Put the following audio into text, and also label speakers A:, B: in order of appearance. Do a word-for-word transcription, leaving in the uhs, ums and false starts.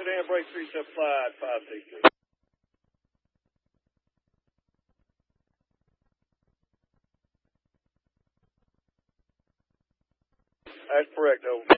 A: Dan, break three seven five, five six three. That's correct, over.